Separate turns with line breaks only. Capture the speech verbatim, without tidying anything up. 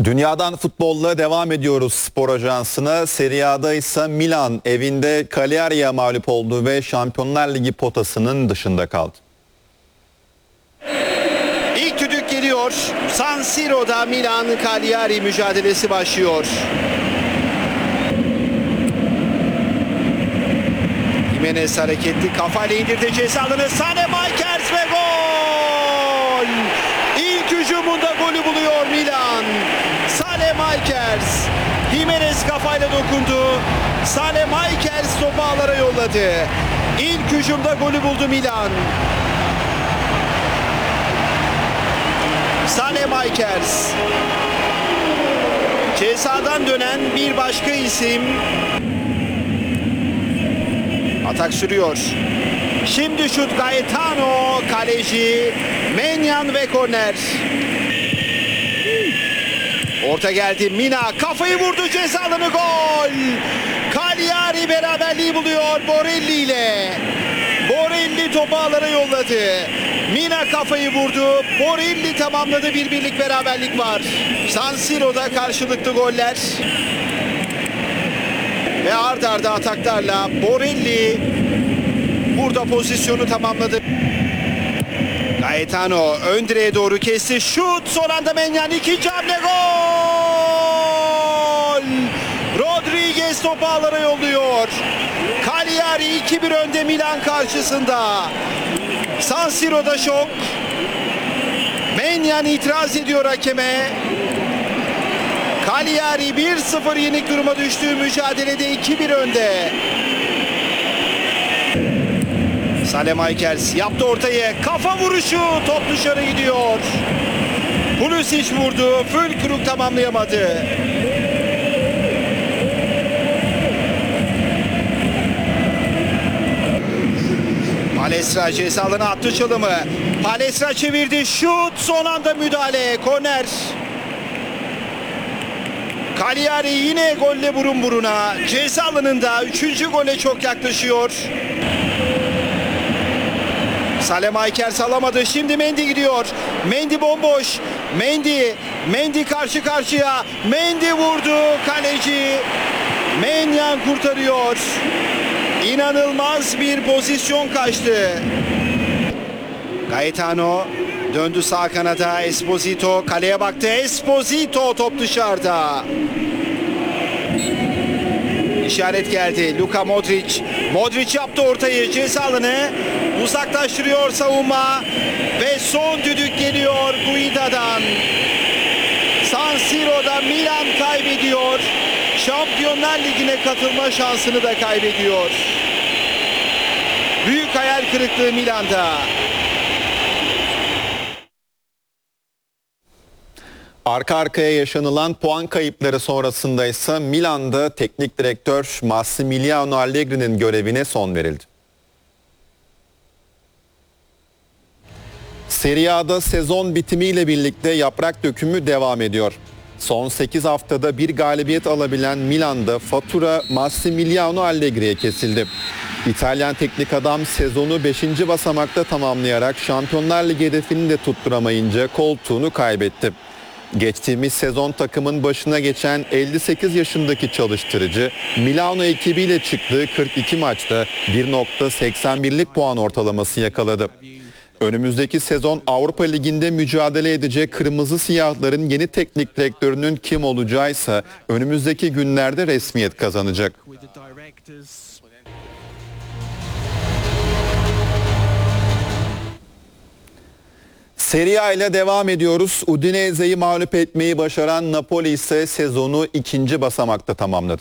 Dünyadan futbolla devam ediyoruz spor ajansına. Serie A'da ise Milan evinde Cagliari'ye mağlup oldu ve Şampiyonlar Ligi potasının dışında kaldı.
İlk düdük geliyor. San Siro'da Milan Cagliari mücadelesi başlıyor. Jimenez hareketli kafayla indirdi ceza alanı. Sane Makers ve gol! İlk hücumunda golü buluyor Milan. Sane Makers. Jimenez kafayla dokundu. Sane Makers topu ağlara yolladı. İlk hücumda golü buldu Milan. Sane Makers. Cezadan dönen bir başka isim. Atak sürüyor. Şimdi şut Gaetano, kaleci Menyan ve korner. Orta geldi, Mina kafayı vurdu, ceza alanı, gol. Cagliari beraberliği buluyor Borelli ile. Borelli topu ağlara yolladı. Mina kafayı vurdu. Borelli tamamladı, bir birlik beraberlik var. San Siro'da karşılıklı goller. Ve ard arda ataklarla Borelli burada pozisyonu tamamladı. Gaetano ön direğe doğru kesti. Şut, son anda Menyan, ikinci hamle, gol! Rodriguez topu ağlara yolluyor. Cagliari iki bir önde Milan karşısında. San Siro'da şok. Menyan itiraz ediyor hakeme. Cagliari bir sıfır yenik duruma düştüğü mücadelede iki bir önde. Sane Makers yaptı ortayı. Kafa vuruşu, top dışarı gidiyor. Pulisic vurdu. Fülkrug tamamlayamadı. Palestra ceza alanına attı çalımı. Palestra çevirdi. Şut, son anda müdahale. Korner. Cagliari yine golle burun buruna. Ceza alanında üçüncü gole çok yaklaşıyor. Sane Makers alamadı. Şimdi Mendy gidiyor. Mendy bomboş. Mendy. Mendy karşı karşıya. Mendy vurdu. Kaleci Menyan kurtarıyor. İnanılmaz bir pozisyon kaçtı. Gaetano döndü sağ kanada. Esposito kaleye baktı. Esposito, top dışarıda. İşaret geldi. Luka Modric. Modric yaptı ortayı. Ceza alanı uzaklaştırıyor savunma. Ve son düdük geliyor Guida'dan. San Siro'da Milan kaybediyor. Şampiyonlar Ligi'ne katılma şansını da kaybediyor. Büyük hayal kırıklığı Milan'da.
Arka arkaya yaşanılan puan kayıpları sonrasında ise Milan'da teknik direktör Massimiliano Allegri'nin görevine son verildi. Serie A'da sezon bitimiyle birlikte yaprak dökümü devam ediyor. Son sekiz haftada bir galibiyet alabilen Milan'da fatura Massimiliano Allegri'ye kesildi. İtalyan teknik adam sezonu beşinci basamakta tamamlayarak Şampiyonlar Ligi hedefini de tutturamayınca koltuğunu kaybetti. Geçtiğimiz sezon takımın başına geçen elli sekiz yaşındaki çalıştırıcı Milano ekibiyle çıktığı kırk iki maçta bir nokta seksen birlik puan ortalaması yakaladı. Önümüzdeki sezon Avrupa Ligi'nde mücadele edecek Kırmızı Siyahların yeni teknik direktörünün kim olacağıysa önümüzdeki günlerde resmiyet kazanacak. Serie A ile devam ediyoruz. Udinese'yi mağlup etmeyi başaran Napoli ise sezonu ikinci basamakta tamamladı.